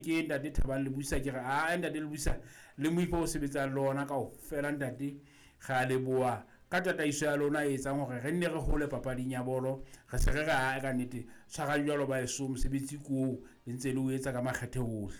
ke ntate Thabang Lebuisa ke re a ntate Lebuisa le moifa o sebetsang le ona kaofela ntate ga leboa ka tataiso ya lona e etsang hore re nne re hole papading ya bolo re se re ka nnete tshwarang jwalo ba eso mosebetsi ko le ntse le o etsa ka makgethe ohle.